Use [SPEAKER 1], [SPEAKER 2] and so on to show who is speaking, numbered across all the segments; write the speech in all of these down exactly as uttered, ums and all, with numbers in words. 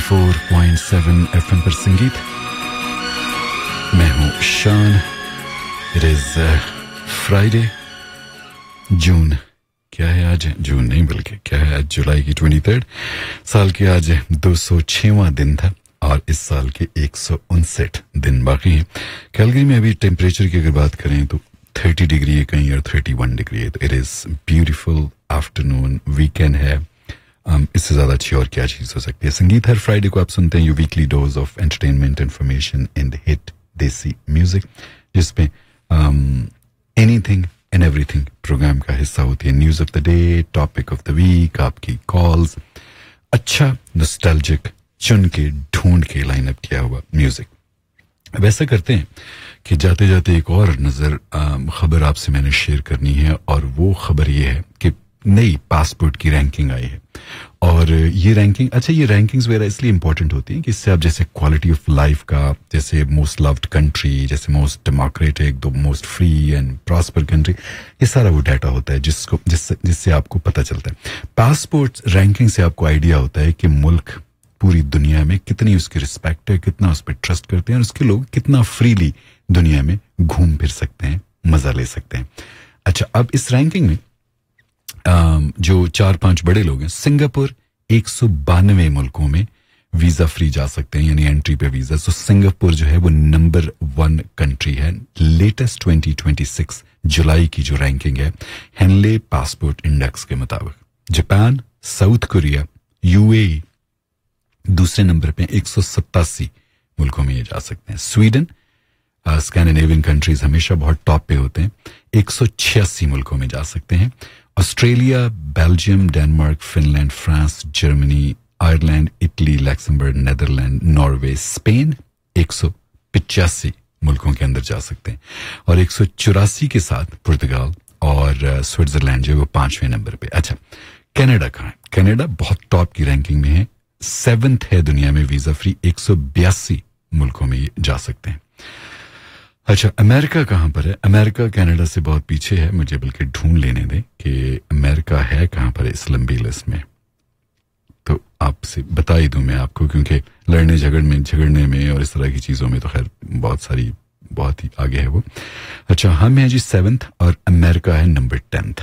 [SPEAKER 1] चौरासी पॉइंट सात एफएम पर संगीत। मैं हूं शान। इट इज फ्राइडे, जून क्या है आज? जून नहीं बल्कि क्या है आज? जुलाई की तेईस साल के आज दो सौ छहवां दिन था और इस साल के एक सौ उनसठ दिन बाकी हैं। कैलगरी में अभी टेम्परेचर की अगर बात करें तो तीस डिग्री है कहीं और इकतीस डिग्री है। तो it is beautiful afternoon, weekend है। Um, इससे ज्यादा अच्छी और क्या चीज हो सकती है। संगीत हर फ्राइडे को आप सुनते हैं, you weekly dose of entertainment, information and hit देसी म्यूजिक, जिसमें एनीथिंग एंड एवरीथिंग प्रोग्राम का हिस्सा होती है। News of the day, topic of the week, आपकी कॉल्स, अच्छा नॉस्टैल्जिक चुन के ढूंढ के लाइन अप किया हुआ म्यूजिक। वैसा करते हैं कि जाते जाते एक और नजर खबर आपसे मैंने शेयर करनी है, और वो खबर ये है कि नई पासपोर्ट की रैंकिंग आई है। और ये रैंकिंग, अच्छा ये रैंकिंग्स वगैरह इसलिए इंपॉर्टेंट होती हैं कि इससे आप जैसे क्वालिटी ऑफ लाइफ का, जैसे मोस्ट लव्ड कंट्री, जैसे most democratic, the most free and prosper country, ये सारा वो डाटा होता है जिसको जिससे जिससे आपको पता चलता है। पासपोर्ट रैंकिंग से आपको आइडिया होता है कि मुल्क पूरी दुनिया में कितनी उसकी रिस्पेक्ट है, कितना उस पर ट्रस्ट करते हैं, और उसके लोग कितना फ्रीली दुनिया में घूम फिर सकते हैं, मजा ले सकते हैं। अच्छा, अब इस रैंकिंग में Um, जो चार पांच बड़े लोग हैं, सिंगापुर एक सौ बानवे मुल्कों में वीजा फ्री जा सकते हैं, यानी एंट्री पे वीजा। सो सिंगापुर जो है वो नंबर वन कंट्री है। लेटेस्ट दो हज़ार छब्बीस जुलाई की जो रैंकिंग है हेनले पासपोर्ट इंडेक्स के मुताबिक, जापान, साउथ कोरिया, यूएई दूसरे नंबर पे एक सौ सत्तासी मुल्कों में ये जा सकते हैं। स्वीडन, स्कैंडिनेवियन कंट्रीज हमेशा बहुत टॉप पे होते हैं, एक सौ छियासी मुल्कों में जा सकते हैं। Australia, Belgium, Denmark, Finland, France, Germany, Ireland, Italy, लैक्समबर्ग, Netherland, Norway, Spain एक सौ पिचासी मुल्कों के अंदर जा सकते हैं। और एक सौ चौरासी के साथ पुर्तगाल और स्विट्जरलैंड जो है वो पांचवें नंबर पे। अच्छा, कनाडा कहाँ है? कनाडा बहुत टॉप की रैंकिंग में है, सेवंथ है दुनिया में वीजा फ्री, एक सौ बयासी मुल्कों में ये जा सकते हैं। अच्छा, अमेरिका कहां पर है? अमेरिका कनाडा से बहुत पीछे है, मुझे बल्कि ढूंढ लेने दें कि अमेरिका है कहां पर इस लंबी लिस्ट में, तो आपसे बता ही दूं मैं आपको, क्योंकि लड़ने झगड़ में झगड़ने में और इस तरह की चीजों में तो खैर बहुत सारी बहुत ही आगे है वो। अच्छा, हम हैं जी सेवंथ और अमेरिका है नंबर टेंथ,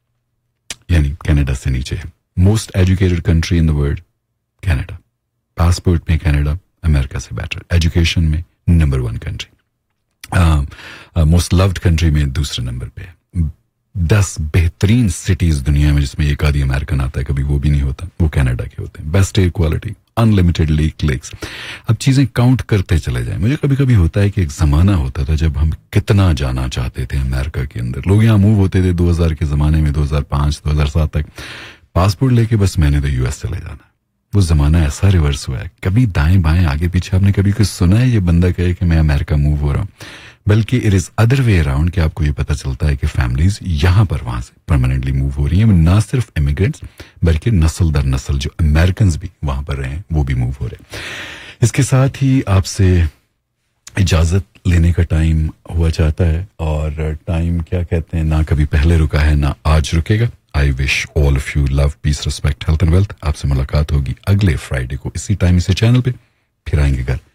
[SPEAKER 1] यानी कनाडा से नीचे है। Most educated country in the world Canada, passport में कनाडा अमेरिका से बेटर, एजुकेशन में number one country, most loved country में दूसरे नंबर पे। दस बेहतरीन सिटीज दुनिया में जिसमें एक आधी अमेरिकन आता है, कभी वो भी नहीं होता, वो कनाडा के होते हैं। Best air quality, unlimited lake lakes. अब चीजें काउंट करते चले जाएं। मुझे कभी कभी होता है कि एक जमाना होता था जब हम कितना जाना चाहते थे अमेरिका के अंदर। लोग यहाँ मूव होते थे दो हज़ार के जमाने में, दो हज़ार पाँच दो हज़ार सात तक, पासपोर्ट लेके बस मैंने तो यूएस चले जाना। वो जमाना ऐसा रिवर्स हुआ है, कभी दाएं बाएं आगे पीछे आपने कभी कुछ सुना है ये बंदा कहे कि मैं अमेरिका मूव हो रहा हूं? बल्कि it is other way around कि आपको ये पता चलता है कि फैमिलीज यहां पर वहां से परमानेंटली मूव हो रही हैं। ना सिर्फ इमिग्रेंट्स बल्कि नस्ल दर नस्ल जो अमेरिकन भी वहां पर रहे हैं वो भी मूव हो रहे हैं। इसके साथ ही आपसे इजाजत लेने का टाइम हुआ चाहता है, और टाइम क्या कहते हैं, ना कभी पहले रुका है ना आज रुकेगा। I wish all of you love, piece, respect, health and wealth. आपसे मुलाकात होगी अगले फ्राइडे को इसी टाइम इसी चैनल पे। फिर आएंगे घर